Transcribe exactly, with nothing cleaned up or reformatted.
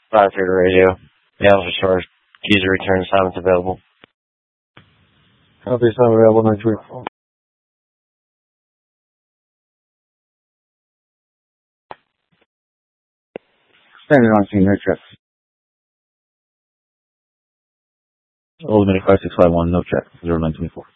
five through the radio. Mails are charged. Keys are returned. Assignments available. Copy, assignment available, nine twenty-four. Standing on scene, no check. Old Medic five six five one, no check, zero nine twenty-four.